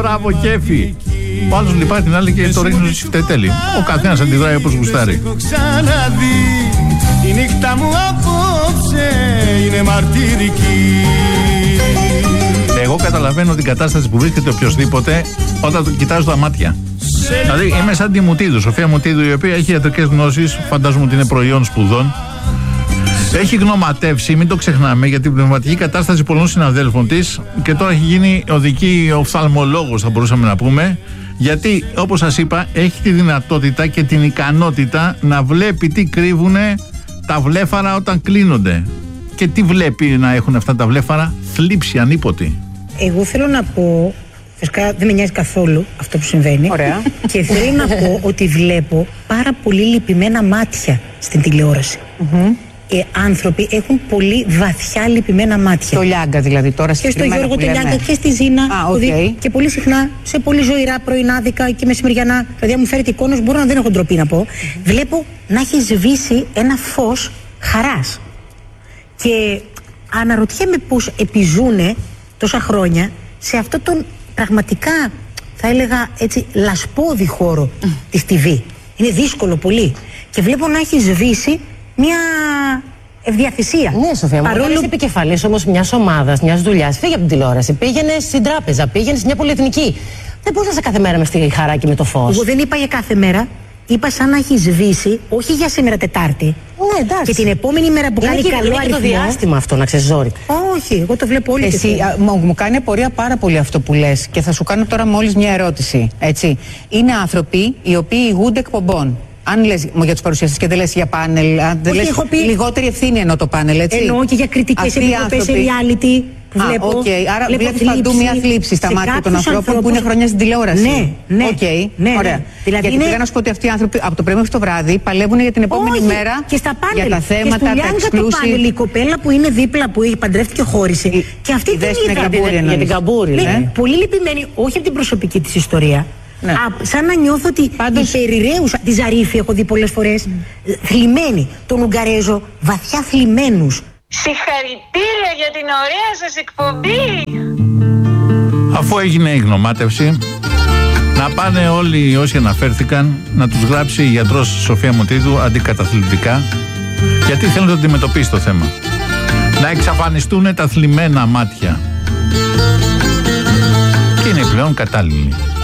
Μπράβο, κέφι. Ο άλλος λυπάει την άλλη και το ρίχνει στη φτετέλη. Ο καθένας αντιδράει όπως γουστάρει. Η νύχτα μου απόψε είναι μαρτυρική. Εγώ καταλαβαίνω την κατάσταση που βρίσκεται οποιοσδήποτε όταν το κοιτάζει τα μάτια. Δηλαδή είμαι σαν τη Μουτίδου, Σοφία Μουτίδου, η οποία έχει ιατρικές γνώσεις, φαντάζομαι ότι είναι προϊόν σπουδών. Έχει γνωματεύσει, μην το ξεχνάμε, για την πνευματική κατάσταση πολλών συναδέλφων της και τώρα έχει γίνει οδική οφθαλμολόγος, θα μπορούσαμε να πούμε. Γιατί, όπως σας είπα, έχει τη δυνατότητα και την ικανότητα να βλέπει τι κρύβουνε τα βλέφαρα όταν κλείνονται. Και τι βλέπει να έχουν αυτά τα βλέφαρα? Θλίψη ανίποτη. Εγώ θέλω να πω, φυσικά δεν με νοιάζει καθόλου αυτό που συμβαίνει. Ωραία. Και θέλω να πω ότι βλέπω πάρα πολύ λυπημένα μάτια στην τηλεόραση. Άνθρωποι έχουν πολύ βαθιά λυπημένα μάτια. Το Λιάγκα δηλαδή τώρα. Και στο Γιώργο το Λιάγκα και στη Ζήνα. Και πολύ συχνά σε πολύ ζωηρά πρωινάδικα και μεσημεριανά. Δηλαδή, αν μου φέρετε εικόνες, μπορώ να δεν έχω ντροπή να πω. Βλέπω να έχει σβήσει ένα φως χαράς. Και αναρωτιέμαι πώς επιζούνε τόσα χρόνια σε αυτό τον πραγματικά, θα έλεγα έτσι, λασπώδη χώρο της TV. Είναι δύσκολο πολύ. Και βλέπω να έχει σβήσει μια ευδιαθυσία. Ναι, Σοφία, παρόλο... Είσαι επικεφαλής όμως μιας ομάδας, μιας δουλειάς. Φύγε από την τηλεόραση. Πήγαινε στην τράπεζα, πήγαινε σε μια πολυεθνική. Δεν μπορούσα κάθε μέρα με στη χαρά και με το φως. Εγώ δεν είπα για κάθε μέρα. Είπα σαν να έχει σβήσει, όχι για σήμερα Τετάρτη. Ναι, εντάξει. Και την επόμενη μέρα που κάνει καλό αριθμό. Είναι το διάστημα αυτό, να ξέρεις, ζόρι. Όχι, εγώ το βλέπω όλη Εσύ, μου κάνει απορία πάρα πολύ αυτό που λες και θα σου κάνω τώρα μόλις μια ερώτηση. Έτσι. Είναι άνθρωποι οι οποίοι ηγούνται εκπομπών. Αν λες για τους παρουσιαστές και δεν λες για πάνελ, αν δεν λες λιγότερη ευθύνη εννοώ το πάνελ, έτσι. Εννοώ και για κριτικές επιτροπές σε reality που βλέπω. Άρα βλέπεις παντού μια θλίψη στα μάτια των ανθρώπων που είναι χρόνια στην τηλεόραση. Ναι. Ωραία. Δηλαδή γιατί πήγα να σου πω ότι αυτοί οι άνθρωποι από το πρωί μέχρι το βράδυ παλεύουν για την επόμενη μέρα και στα πάνελ, για τα θέματα, τα exclusive. το πάνελ, η κοπέλα που είναι δίπλα που παντρεύτηκε και χώρισε. Και αυτή την είδα. Για την Καμπούρη. Πολύ λυπημένη, όχι από την προσωπική της ιστορία. Ναι. Σαν να νιώθω ότι η περιραίουσα, τη Ζαρίφη έχω δει πολλές φορές, θλιμμένη, τον Ουγγαρέζο, βαθιά θλιμμένους. Συγχαρητήρια για την ωραία σας εκπομπή. Αφού έγινε η γνωμάτευση, να πάνε όλοι όσοι αναφέρθηκαν να τους γράψει η γιατρός Σοφία Μουτίδου αντικαταθλιπτικά, γιατί θέλουν να το αντιμετωπίσει το θέμα. Να εξαφανιστούν τα θλιμμένα μάτια. Και είναι πλέον κατάλληλοι.